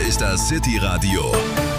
ist das City Radio,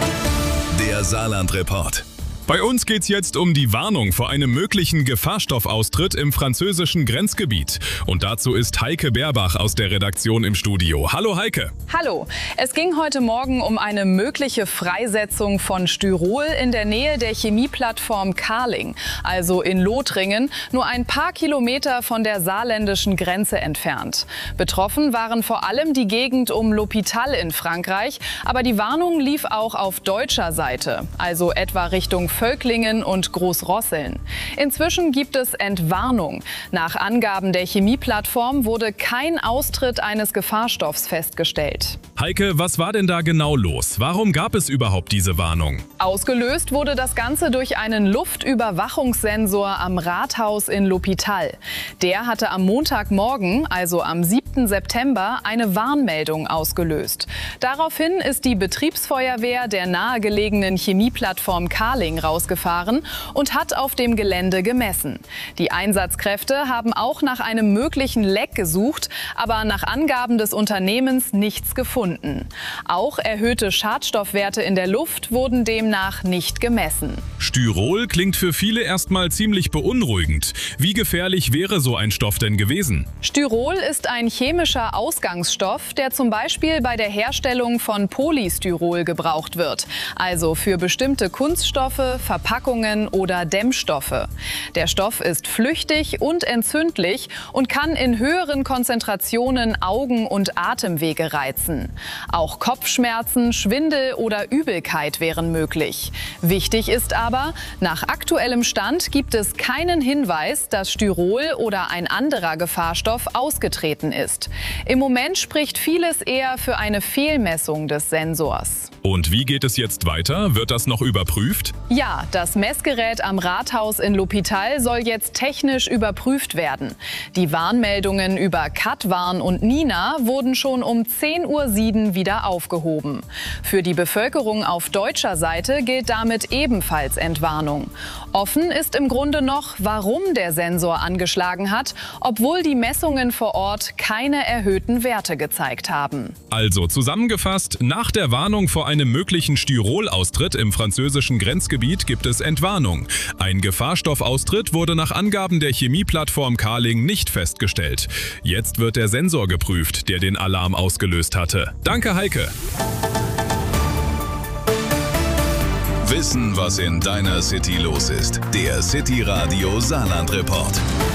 der Saarland-Report. Bei uns geht's jetzt um die Warnung vor einem möglichen Gefahrstoffaustritt im französischen Grenzgebiet. Und dazu ist Heike Berbach aus der Redaktion im Studio. Hallo Heike. Hallo. Es ging heute Morgen um eine mögliche Freisetzung von Styrol in der Nähe der Chemieplattform Carling, also in Lothringen, nur ein paar Kilometer von der saarländischen Grenze entfernt. Betroffen waren vor allem die Gegend um L'Hôpital in Frankreich, aber die Warnung lief auch auf deutscher Seite, also etwa Richtung Völklingen und Großrosseln. Inzwischen gibt es Entwarnung. Nach Angaben der Chemieplattform wurde kein Austritt eines Gefahrstoffs festgestellt. Heike, was war denn da genau los? Warum gab es überhaupt diese Warnung? Ausgelöst wurde das Ganze durch einen Luftüberwachungssensor am Rathaus in L'Hôpital. Der hatte am Montagmorgen, also am 7. September, eine Warnmeldung ausgelöst. Daraufhin ist die Betriebsfeuerwehr der nahegelegenen Chemieplattform Carling rausgefahren und hat auf dem Gelände gemessen. Die Einsatzkräfte haben auch nach einem möglichen Leck gesucht, aber nach Angaben des Unternehmens nichts gefunden. Auch erhöhte Schadstoffwerte in der Luft wurden demnach nicht gemessen. Styrol klingt für viele erstmal ziemlich beunruhigend. Wie gefährlich wäre so ein Stoff denn gewesen? Styrol ist ein chemischer Ausgangsstoff, der zum Beispiel bei der Herstellung von Polystyrol gebraucht wird, also für bestimmte Kunststoffe, Verpackungen oder Dämmstoffe. Der Stoff ist flüchtig und entzündlich und kann in höheren Konzentrationen Augen- und Atemwege reizen. Auch Kopfschmerzen, Schwindel oder Übelkeit wären möglich. Wichtig ist aber, nach aktuellem Stand gibt es keinen Hinweis, dass Styrol oder ein anderer Gefahrstoff ausgetreten ist. Im Moment spricht vieles eher für eine Fehlmessung des Sensors. Und wie geht es jetzt weiter? Wird das noch überprüft? Ja, das Messgerät am Rathaus in L'Hôpital soll jetzt technisch überprüft werden. Die Warnmeldungen über Katwarn und Nina wurden schon um 10:07 Uhr wieder aufgehoben. Für die Bevölkerung auf deutscher Seite gilt damit ebenfalls Entwarnung. Offen ist im Grunde noch, warum der Sensor angeschlagen hat, obwohl die Messungen vor Ort keine erhöhten Werte gezeigt haben. Also zusammengefasst, nach der Warnung vor einem möglichen Styrol-Austritt im französischen Grenzgebiet gibt es Entwarnung. Ein Gefahrstoffaustritt wurde nach Angaben der Chemieplattform Carling nicht festgestellt. Jetzt wird der Sensor geprüft, der den Alarm ausgelöst hatte. Danke, Heike. Wissen, was in deiner City los ist. Der City Radio Saarland-Report.